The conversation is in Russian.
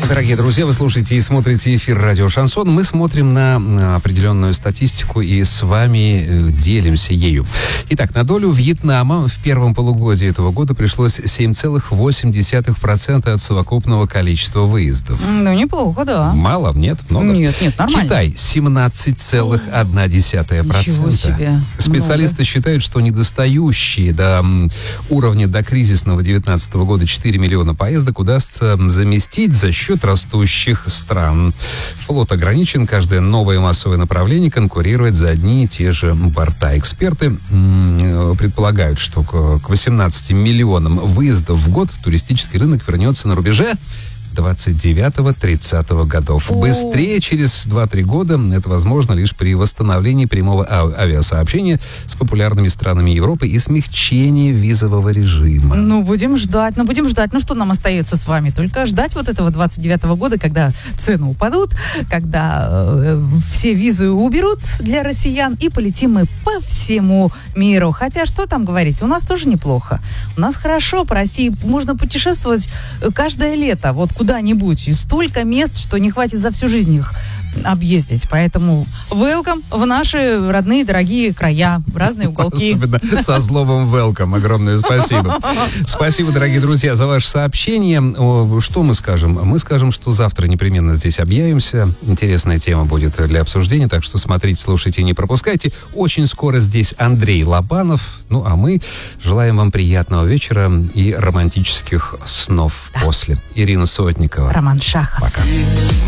Дорогие друзья, вы слушаете и смотрите эфир «Радио Шансон». Мы смотрим на определенную статистику и с вами делимся ею. Итак, на долю Вьетнама в первом полугодии этого года пришлось 7,8% от совокупного количества выездов. Ну, неплохо, да. Мало? Нет? Много? Нет, нормально. Китай 17,1%. Ничего себе. Специалисты считают, что недостающие до уровня до кризисного 2019 года 4 миллиона поездок удастся заместить за счет растущих стран. Флот ограничен, каждое новое массовое направление конкурирует за одни и те же борта. Эксперты предполагают, что к 18 миллионам выездов в год туристический рынок вернется на рубеже 29-30 годов. Быстрее, через 2-3 года, это возможно лишь при восстановлении прямого авиасообщения с популярными странами Европы и смягчении визового режима. Будем ждать. Ну, что нам остается с вами? Только ждать вот этого 29-го года, когда цены упадут, когда все визы уберут для россиян, и полетим мы по всему миру. Хотя, что там говорить, у нас тоже неплохо. У нас хорошо, по России можно путешествовать каждое лето. Вот куда-нибудь. И столько мест, что не хватит за всю жизнь их объездить. Поэтому welcome в наши родные, дорогие края, в разные уголки. Особенно со словом welcome. Огромное спасибо. Спасибо, дорогие друзья, за ваше сообщение. Что мы скажем? Мы скажем, что завтра непременно здесь объявимся. Интересная тема будет для обсуждения, так что смотрите, слушайте и не пропускайте. Очень скоро здесь Андрей Лобанов. Ну, а мы желаем вам приятного вечера и романтических снов после. Ирина Сотникова. Роман Шахов. Пока.